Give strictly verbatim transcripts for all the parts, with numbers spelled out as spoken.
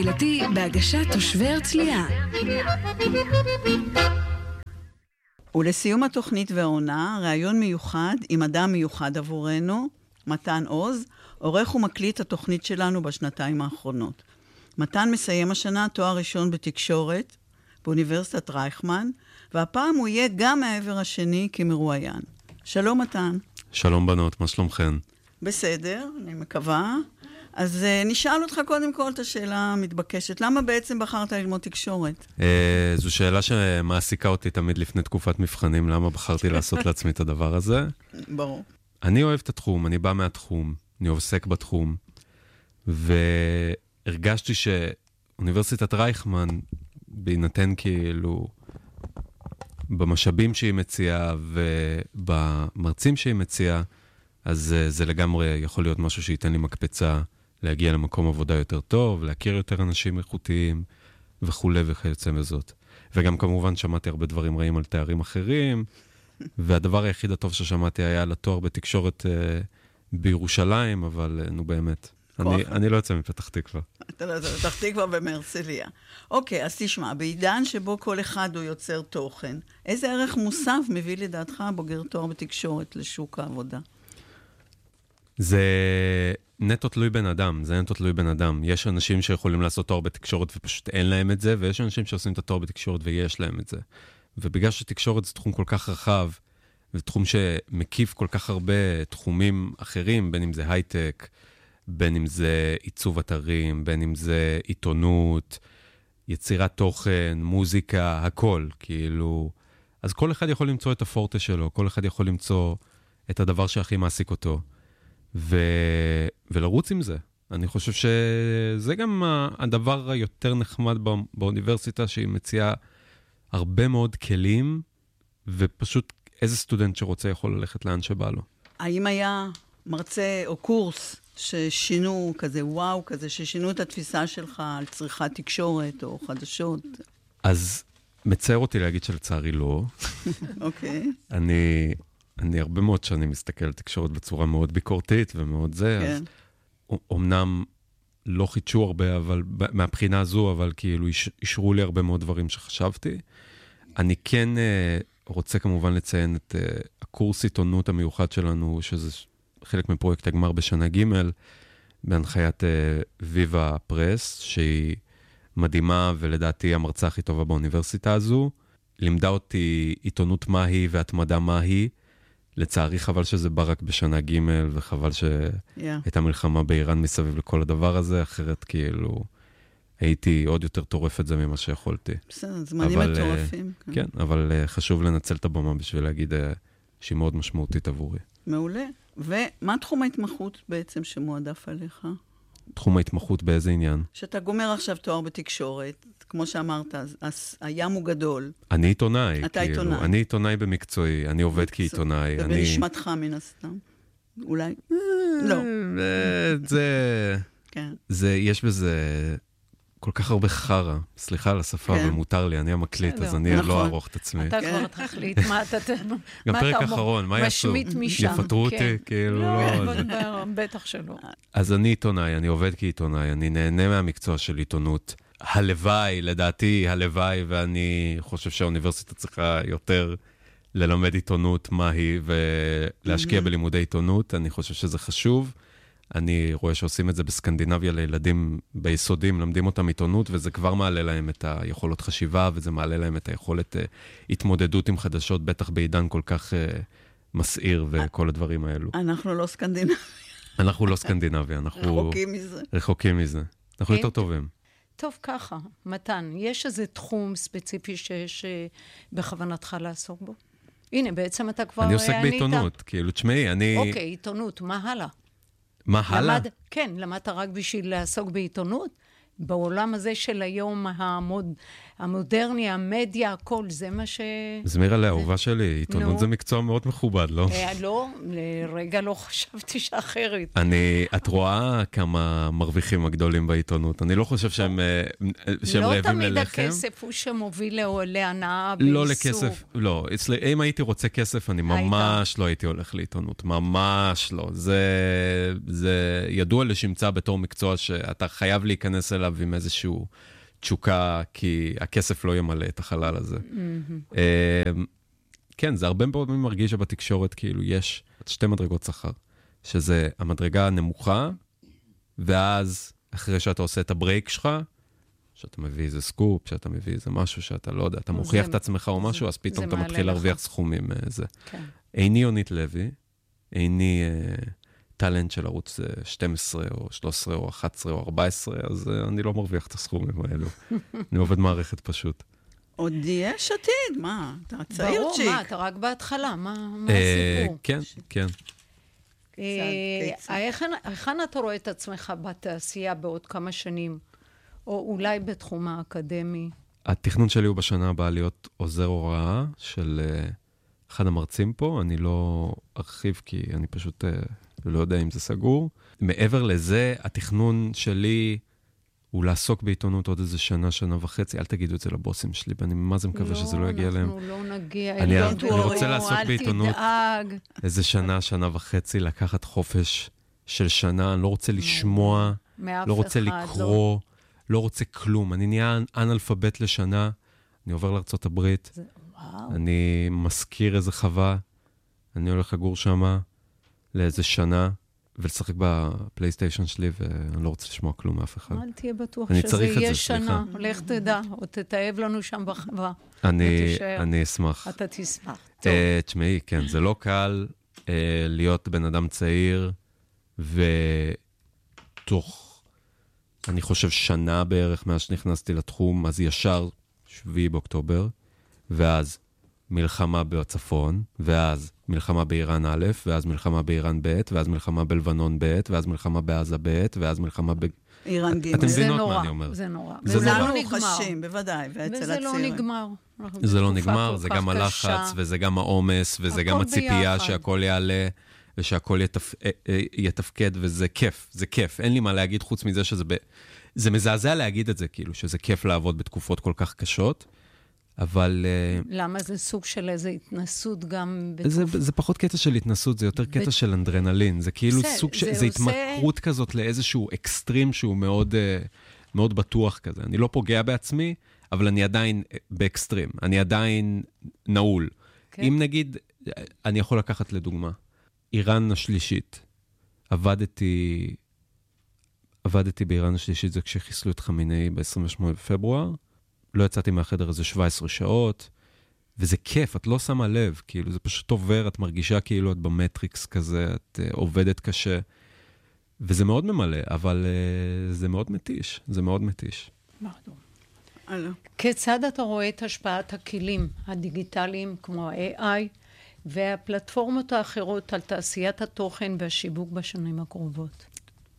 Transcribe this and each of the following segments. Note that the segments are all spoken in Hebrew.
קהילתי בהגשת תושבי הרצליה. ולסיום התוכנית והעונה, ראיון מיוחד עם אדם מיוחד עבורנו, מתן עוז, עורך ומקליט התוכנית שלנו בשנתיים האחרונות. מתן מסיים השנה תואר ראשון בתקשורת באוניברסיטת רייכמן, והפעם הוא יהיה גם מהעבר השני כמרואיין. שלום מתן. שלום בנות, מה שלומכן? בסדר, אני מקווה. אז uh, נשאל אותך קודם כל את השאלה המתבקשת. למה בעצם בחרת ללמוד תקשורת? Uh, זו שאלה שמעסיקה אותי תמיד לפני תקופת מבחנים. למה בחרתי לעשות לעצמי את הדבר הזה? ברור. אני אוהב את התחום, אני בא מהתחום, אני עוסק בתחום, והרגשתי שאוניברסיטת רייכמן, בהינתן כאילו במשאבים שהיא מציעה ובמרצים שהיא מציעה, אז uh, זה לגמרי יכול להיות משהו שייתן לי מקפצה להגיע למקום עבודה יותר טוב, להכיר יותר אנשים איכותיים וכו' וכיוצא בזאת. וגם כמובן שמעתי הרבה דברים רעים על תארים אחרים, והדבר היחיד הטוב ששמעתי היה על התואר בתקשורת uh, בירושלים, אבל uh, נו באמת. אני, אני לא יוצא מפתח תקווה. אתה לא יוצא מפתח תקווה במרצליה. אוקיי, אז תשמע, בעידן שבו כל אחד הוא יוצר תוכן, איזה ערך מוסף מביא לדעתך בוגר תואר בתקשורת לשוק העבודה? זה נטו תלוי בן אדם, זה נטו תלוי בן אדם. יש אנשים שיכולים לעשות תואר בתקשורת ופשוט אין להם את זה, ויש אנשים שעושים את התואר בתקשורת ויש להם את זה. ובגלל שתקשורת זה תחום כל כך רחב, ותחום שמקיף כל כך הרבה תחומים אחרים, בין אם זה הייטק, בין אם זה עיצוב אתרים, בין אם זה עיתונות, יצירת תוכן, מוזיקה, הכל, כאילו. אז כל אחד יכול למצוא את הפורטה שלו, כל אחד יכול למצוא את הדבר שהכי מעסיק אותו. ו... ולרוץ עם זה. אני חושב שזה גם הדבר היותר נחמד בא... באוניברסיטה, שהיא מציעה הרבה מאוד כלים, ופשוט איזה סטודנט שרוצה יכול ללכת לאן שבא לו. האם היה מרצה או קורס ששינו כזה וואו, כזה ששינו את התפיסה שלך על צריכת תקשורת או חדשות? אז מצער אותי להגיד שלצערי לא. אוקיי. אני... אני הרבה מאוד שאני מסתכל על תקשורת בצורה מאוד ביקורתית ומאוד זה, כן. אז אומנם לא חידשו הרבה, אבל מהבחינה הזו, אבל כאילו אישרו לי הרבה מאוד דברים שחשבתי. אני כן רוצה כמובן לציין את הקורס עיתונות המיוחד שלנו, שזה חלק מפרויקט הגמר בשנה ג' בהנחיית ויבה פרס, שהיא מדהימה ולדעתי המרצה הכי טובה באוניברסיטה הזו. לימדה אותי עיתונות מהי והתמדה מהי, לצערי חבל שזה בא רק בשנה ג' וחבל שהייתה מלחמה באיראן מסביב לכל הדבר הזה, אחרת כאילו הייתי עוד יותר טורף את זה ממה שיכולתי. בסדר, זמנים מטורפים. כן, אבל חשוב לנצל את הבמה בשביל להגיד שהיא מאוד משמעותית עבורי. מעולה. ומה תחום ההתמחות בעצם שמועדף עליך? תחום ההתמחות באיזה עניין? שאתה גומר עכשיו תואר בתקשורת, כמו שאמרת, אז הים הוא גדול. אני עיתונאי. אתה כאילו, עיתונאי. אני עיתונאי במקצועי, אני עובד מקצוע. כעיתונאי. ובנשמתך מן הסתם. אולי? לא. זה... כן. זה, יש בזה כל כך הרבה חרה. סליחה על השפה, אבל מותר לי, אני המקליט, אז אני לא אערוך את עצמי. אתה כבר תחליט מה אתה תנו. גם פרק אחרון, מה יעשו? משמיט משם. יפטרו אותי, כאילו לא. בטח שלא. אז אני עיתונאי, אני עובד כעיתונאי, אני נהנה מהמקצוע של עיתונות. הלוואי, לדעתי, הלוואי, ואני חושב שהאוניברסיטה צריכה יותר ללמד עיתונות מהי ולהשקיע בלימודי עיתונות. אני חושב שזה חשוב. אני רואה שעושים את זה בסקנדינביה לילדים ביסודים, למדים אותם עיתונות, וזה כבר מעלה להם את היכולות חשיבה, וזה מעלה להם את היכולת התמודדות עם חדשות, בטח בעידן כל כך מסעיר וכל הדברים האלו. אנחנו לא סקנדינביה. אנחנו לא סקנדינביה, אנחנו... רחוקים מזה. רחוקים מזה. אנחנו יותר טובים. טוב, ככה, מתן, יש איזה תחום ספציפי שבכוונתך לעסוק בו? הנה, בעצם אתה כבר... אני עוסק בעיתונות, כאילו, תשמעי, אני... אוקיי, עיתונות, מה הלאה? מה הלאה? כן, למדת רק בשביל לעסוק בעיתונות? בעולם הזה של היום המוד, המודרני, המדיה, הכל, זה מה ש... זמירה לאהובה שלי, עיתונות זה מקצוע מאוד מכובד, לא? לא, לרגע לא חשבתי שאחרת. אני, את רואה כמה מרוויחים הגדולים בעיתונות, אני לא חושב שהם רעבים ללחם. לא תמיד הכסף הוא שמוביל להנאה בעיסוק. לא לכסף, לא. אם הייתי רוצה כסף, אני ממש לא הייתי הולך לעיתונות, ממש לא. זה ידוע לשמצה בתור מקצוע שאתה חייב להיכנס אליו, אליו עם איזשהו תשוקה, כי הכסף לא ימלא את החלל הזה. כן, זה הרבה פעמים מרגיש שבתקשורת כאילו יש שתי מדרגות שכר, שזה המדרגה הנמוכה, ואז אחרי שאתה עושה את הברייק שלך, שאתה מביא איזה סקופ, שאתה מביא איזה משהו שאתה לא יודע, אתה מוכיח את עצמך או משהו, אז פתאום אתה מתחיל להרוויח סכומים. איני יונית לוי, איני טלנט של ערוץ שתים עשרה או שלוש עשרה או אחת עשרה או ארבע עשרה, אז אני לא מרוויח את הסכומים האלו. אני עובד מערכת פשוט. עוד יש עתיד, מה? אתה צעיר צ'יק. ברור, מה, אתה רק בהתחלה, מה הסיפור? כן, כן. היכן אתה רואה את עצמך בתעשייה בעוד כמה שנים? או אולי בתחום האקדמי? התכנון שלי הוא בשנה הבאה להיות עוזר הוראה של אחד המרצים פה. אני לא ארחיב כי אני פשוט לא יודע אם זה סגור. מעבר לזה, התכנון שלי הוא לעסוק בעיתונות עוד איזה שנה, שנה וחצי. אל תגידו את זה לבוסים שלי, ואני מה זה מקווה שזה לא יגיע להם. לא, אנחנו לא נגיע. אני, אני רוצה לעסוק בעיתונות איזה שנה, שנה וחצי, לקחת חופש של שנה. אני לא רוצה לשמוע, לא רוצה לקרוא. לא. לא רוצה כלום, אני נהיה אנאלפבית לשנה, אני עובר לארצות הברית, זה, אני מזכיר איזה חווה, אני הולך לגור שמה לאיזה שנה, ולשחק בפלייסטיישן שלי, ואני לא רוצה לשמוע כלום מאף אחד. אל תהיה בטוח שזה יהיה שנה, לך תדע, או תתאהב לנו שם בחווה. אני, אני אשמח. אתה תשמח. תשמעי, כן, זה לא קל להיות בן אדם צעיר, ותוך... אני חושב שנה בערך מאז שנכנסתי לתחום, אז ישר שביעי באוקטובר, ואז מלחמה בצפון, ואז מלחמה באיראן א', ואז מלחמה באיראן ב', ואז מלחמה בלבנון ב', ואז מלחמה בעזה ב', ואז מלחמה ב... איראן ג'. אתם מבינות מה אני אומר. זה נורא. זה נורא. זה חשים, בוודאי, ואצל וזה לא נגמר. זה לא נגמר, זה גם הלחץ, וזה גם העומס, וזה גם הציפייה שהכל יעלה, ושהכל יתפ... יתפקד, וזה כיף, זה כיף. אין לי מה להגיד חוץ מזה שזה ב... זה מזעזע להגיד את זה, כאילו, שזה כיף לעבוד בתקופות כל כך קשות, אבל... למה זה סוג של איזו התנסות גם בתקופ... זה, זה פחות קטע של התנסות, זה יותר קטע בת... של אנדרנלין. זה כאילו זה, סוג של... זה, זה עושה... התמכרות כזאת לאיזשהו אקסטרים שהוא מאוד, מאוד בטוח כזה. אני לא פוגע בעצמי, אבל אני עדיין באקסטרים. אני עדיין נעול. כן. אם נגיד, אני יכול לקחת לדוגמה, איראן השלישית, עבדתי... עבדתי באיראן השלישית, זה כשחיסלו את חמינאי ב-עשרים ושמונה בפברואר. לא יצאתי מהחדר איזה שבע עשרה שעות, וזה כיף, את לא שמה לב, כאילו, זה פשוט עובר, את מרגישה כאילו את במטריקס כזה, את uh, עובדת קשה, וזה מאוד ממלא, אבל uh, זה מאוד מתיש, זה מאוד מתיש. מאוד. כיצד אתה רואה את השפעת הכלים הדיגיטליים, כמו ה-איי איי, והפלטפורמות האחרות על תעשיית התוכן והשיווק בשנים הקרובות?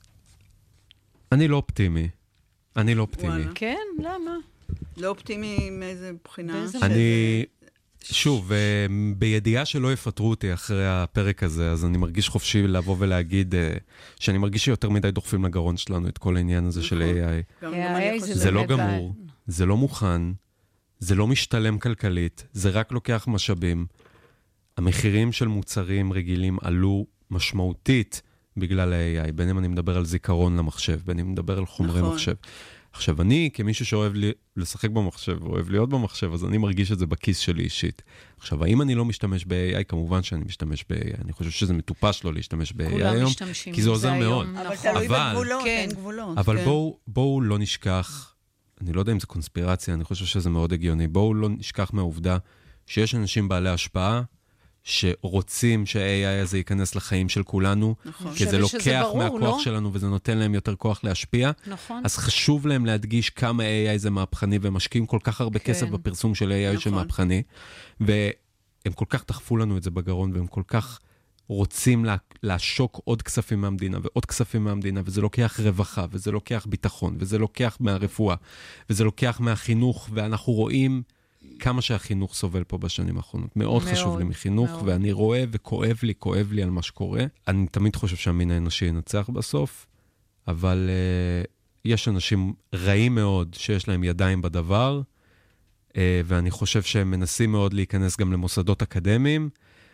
אני לא אופטימי. אני לא אופטימי. כן? למה? לא אופטימי מאיזה בחינה? אני, שוב, בידיעה שלא יפטרו אותי אחרי הפרק הזה, אז אני מרגיש חופשי לבוא ולהגיד שאני מרגיש שיותר מדי דוחפים לגרון שלנו את כל העניין הזה של איי איי. זה לא גמור, זה לא מוכן, זה לא משתלם כלכלית, זה רק לוקח משאבים. המחירים של מוצרים רגילים עלו משמעותית, בגלל ה-איי איי, בין אם אני מדבר על זיכרון למחשב, בין אם אני מדבר על חומרי נכון. מחשב. עכשיו, אני, כמישהו שאוהב לי, לשחק במחשב, אוהב להיות במחשב, אז אני מרגיש את זה בכיס שלי אישית. עכשיו, האם אני לא משתמש ב-איי איי? כמובן שאני משתמש ב-איי איי. אני חושב שזה מטופש לא להשתמש ב-איי איי היום, כי זה עוזר מאוד. אבל תלוי בגבולות, אין גבולות. אבל בואו, בואו לא נשכח, אני לא יודע אם זה קונספירציה, אני חושב שזה מאוד הגיוני, בואו לא נשכח מהעובדה שיש אנשים בעלי השפעה, שרוצים שה-איי איי הזה ייכנס לחיים של כולנו, נכון. כי זה לוקח ברור, מהכוח לא? שלנו, וזה נותן להם יותר כוח להשפיע. נכון. אז חשוב להם להדגיש כמה איי איי זה מהפכני, והם משקיעים כל כך הרבה כן. כסף בפרסום של איי איי נכון. שמהפכני, והם כל כך דחפו לנו את זה בגרון, והם כל כך רוצים לה, להשוק עוד כספים מהמדינה, ועוד כספים מהמדינה, וזה לוקח רווחה, וזה לוקח ביטחון, וזה לוקח מהרפואה, וזה לוקח מהחינוך, ואנחנו רואים כמה שהחינוך סובל פה בשנים האחרונות. מאוד, מאוד חשוב לי מחינוך, מאוד. ואני רואה וכואב לי, כואב לי על מה שקורה. אני תמיד חושב שהמין האנושי ינצח בסוף, אבל uh, יש אנשים רעים מאוד שיש להם ידיים בדבר, uh, ואני חושב שהם מנסים מאוד להיכנס גם למוסדות אקדמיים,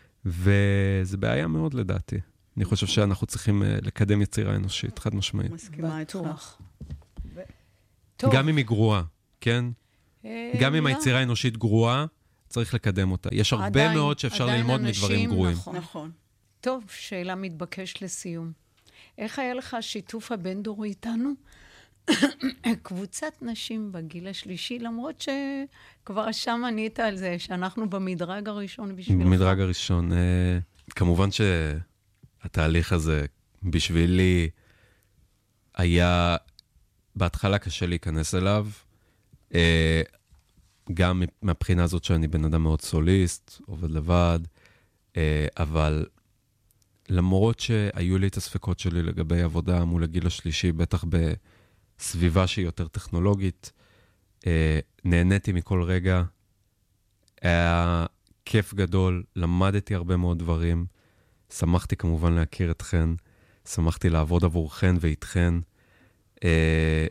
וזה בעיה מאוד לדעתי. אני חושב שאנחנו צריכים uh, לקדם יצירה אנושית, חד משמעית. מסכימה איתך. טוב. גם אם היא גרועה, כן? אה, גם אם לא. היצירה האנושית גרועה, צריך לקדם אותה. יש הרבה עדיין, מאוד שאפשר עדיין ללמוד אנשים, מדברים גרועים. נכון. נכון. טוב, שאלה מתבקשת לסיום. איך היה לך השיתוף הבין-דורי איתנו? קבוצת נשים בגיל השלישי, למרות שכבר שם ענית על זה, שאנחנו במדרג הראשון בשבילך. במדרג הראשון. אה, כמובן שהתהליך הזה בשבילי היה בהתחלה קשה להיכנס אליו, אה, גם מהבחינה הזאת שאני בן אדם מאוד סוליסט, עובד לבד, אה, אבל למרות שהיו לי את הספקות שלי לגבי עבודה מול הגיל השלישי, בטח בסביבה שהיא יותר טכנולוגית, אה, נהניתי מכל רגע, היה כיף גדול, למדתי הרבה מאוד דברים, שמחתי כמובן להכיר אתכן, שמחתי לעבוד עבורכן ואיתכן, אה,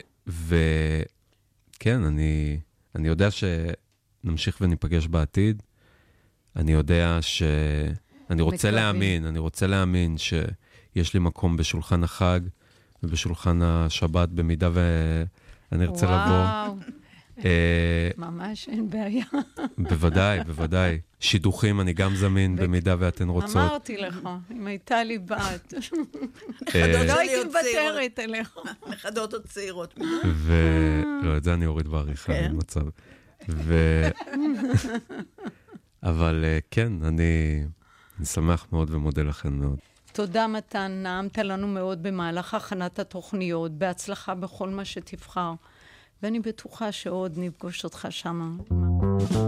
וכן, אני, אני יודע שנמשיך וניפגש בעתיד, אני יודע ש... אני רוצה מקווים. להאמין, אני רוצה להאמין שיש לי מקום בשולחן החג ובשולחן השבת, במידה ואני ארצה לבוא. וואו, אה, ממש אין בעיה. בוודאי, בוודאי. שידוכים אני גם זמין, במידה ואתן רוצות. אמרתי לך, אם הייתה לי בת. אה, לא הייתי מוותרת אליך. נכדות עוד צעירות. ולא, את זה אני אוריד בעריכה, כן. אין מצב. ו... אבל אה, כן, אני... אני שמח מאוד ומודה לכם מאוד. תודה מתן, נעמת לנו מאוד במהלך הכנת התוכניות, בהצלחה בכל מה שתבחר, ואני בטוחה שעוד נפגוש אותך שם.